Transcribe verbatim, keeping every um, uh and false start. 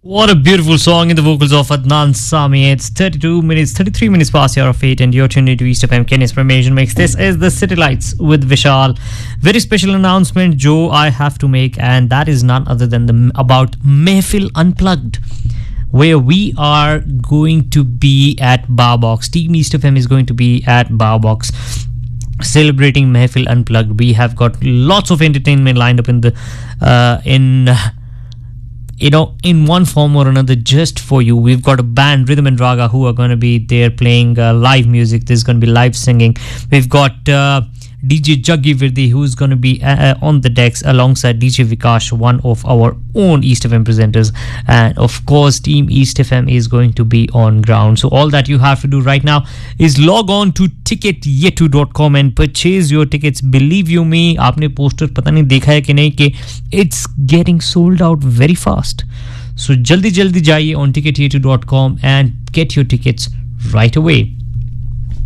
What a beautiful song in the vocals of Adnan Sami. It's thirty-two minutes, thirty-three minutes past the hour of eight, and you're tuned into East F M Kenya's Formation Mix. This is the City Lights with Vishal. Very special announcement, Joe, I have to make, and that is none other than the about Mehfil Unplugged, where we are going to be at Barbox. Team East F M is going to be at Barbox, celebrating Mehfil Unplugged. We have got lots of entertainment lined up in the uh, in. You know, in one form or another, just for you. We've got a band, Rhythm and Raga, who are going to be there playing uh, live music. There's going to be live singing. We've got uh, D J Jaggi Virdi, who's going to be uh, on the decks alongside D J Vikash, one of our own East F M presenters. And of course, Team East F M is going to be on ground. So all that you have to do right now is log on to ticket yetu dot com and purchase your tickets. Believe you me, आपने poster पता नहीं देखा है कि नहीं कि it's getting sold out very fast. So जल्दी जल्दी जाइए on ticket yetu dot com and get your tickets right away.